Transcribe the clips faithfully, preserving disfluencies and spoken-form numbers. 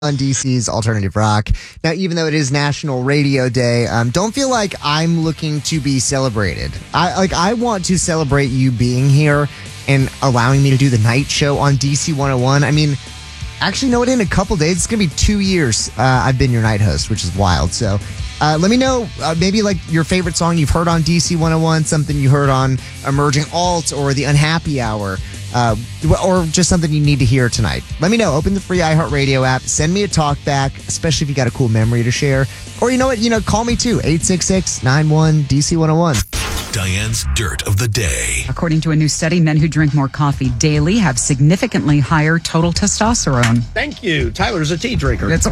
on D C's Alternative Rock. Now, even though it is National Radio Day, um, don't feel like I'm looking to be celebrated. I like I want to celebrate you being here and allowing me to do the night show on D C one oh one. I mean, actually, you know what? In a couple days, it's going to be two years uh, I've been your night host, which is wild. So uh, let me know uh, maybe like your favorite song you've heard on D C one oh one, something you heard on Emerging Alt or The Unhappy Hour. Uh, or just something you need to hear tonight. Let me know. Open the free iHeartRadio app. Send me a talk back, especially if you got a cool memory to share. Or you know what? You know, call me too. eight six six, nine one, D C one oh one. Diane's Dirt of the Day. According to a new study, men who drink more coffee daily have significantly higher total testosterone. Thank you. Tyler's a tea drinker. That's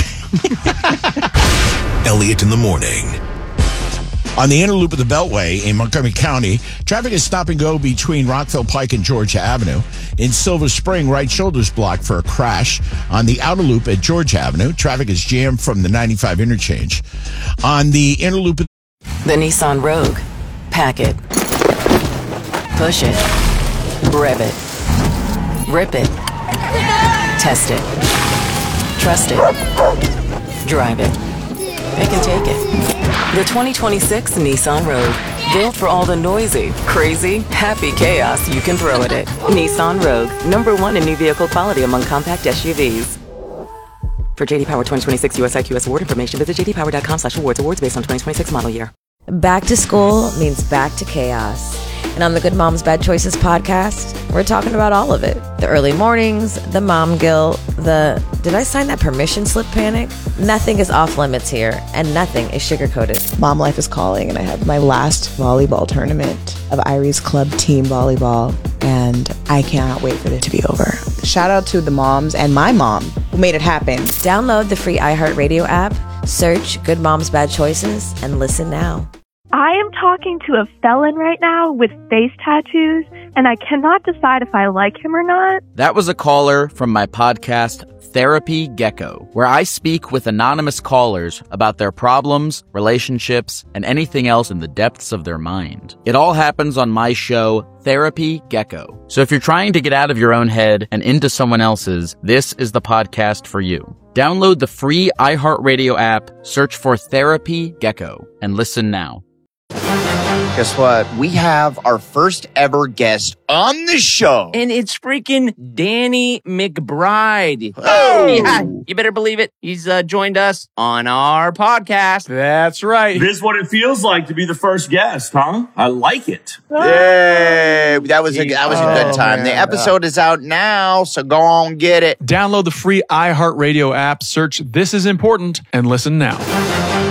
right. Elliot in the morning. On the inner loop of the Beltway in Montgomery County, traffic is stop and go between Rockville Pike and Georgia Avenue. In Silver Spring, right shoulder's blocked for a crash. On the outer loop at Georgia Avenue, traffic is jammed from the ninety-five interchange. On the inner loop of the Nissan Rogue. Pack it. Push it. Rev it. Rip it. Test it. Trust it. Drive it. It can take it. The twenty twenty-six Nissan Rogue. Built for all the noisy, crazy, happy chaos you can throw at it. Nissan Rogue. Number one in new vehicle quality among compact S U Vs. For J D Power twenty twenty-six U S I Q S award information, visit j d power dot com slash awards. Awards based on twenty twenty-six model year. Back to school means back to chaos. And on the Good Moms Bad Choices podcast, we're talking about all of it. The early mornings, the mom guilt, the did I sign that permission slip panic? Nothing is off limits here, and nothing is sugar-coated. Mom life is calling, and I have my last volleyball tournament of Irie's Club team volleyball, and I cannot wait for it to be over. Shout out to the moms and my mom who made it happen. Download the free iHeartRadio app, search Good Moms Bad Choices, and listen now. I am talking to a felon right now with face tattoos, and I cannot decide if I like him or not. That was a caller from my podcast, Therapy Gecko, where I speak with anonymous callers about their problems, relationships, and anything else in the depths of their mind. It all happens on my show, Therapy Gecko. So if you're trying to get out of your own head and into someone else's, this is the podcast for you. Download the free iHeartRadio app, search for Therapy Gecko, and listen now. Guess what? We have our first ever guest on the show. And it's freaking Danny McBride. Oh! Yeah, you better believe it. He's uh, joined us on our podcast. That's right. This is what it feels like to be the first guest, huh? I like it. Yay! That was a, that was a good time. Oh, the episode is out now, so go on, get it. Download the free iHeartRadio app, search This Is Important, and listen now.